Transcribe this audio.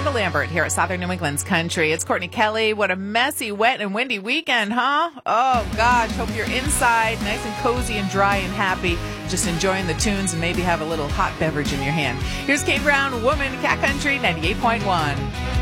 Randall Lambert here at Southern New England's Country. It's Courtney Kelly. What a messy, wet, and windy weekend, huh? Oh, gosh. Hope you're inside, nice and cozy and dry and happy, just enjoying the tunes and maybe have a little hot beverage in your hand. Here's Kane Brown, Woman, Cat Country 98.1.